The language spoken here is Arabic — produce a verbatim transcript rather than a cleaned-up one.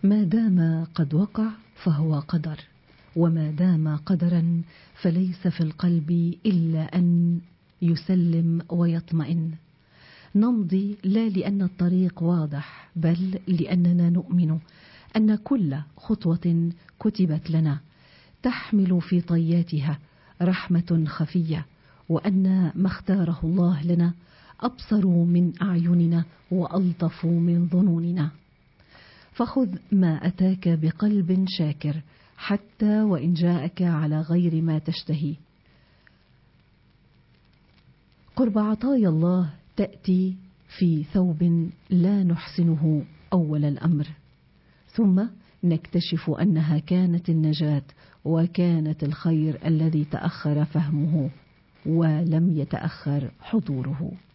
ما دام قد وقع فهو قدر، وما دام قدرا فليس في القلب إلا أن يسلم ويطمئن. نمضي لا لأن الطريق واضح، بل لأننا نؤمن أن كل خطوة كتبت لنا تحمل في طياتها رحمة خفية، وأن ما اختاره الله لنا أبصر من أعيننا وألطف من ظنوننا. فخذ ما أتاك بقلب شاكر حتى وإن جاءك على غير ما تشتهي. قرب عطايا الله تأتي في ثوب لا نحسنه أول الأمر، ثم نكتشف أنها كانت النجاة وكانت الخير الذي تأخر فهمه ولم يتأخر حضوره.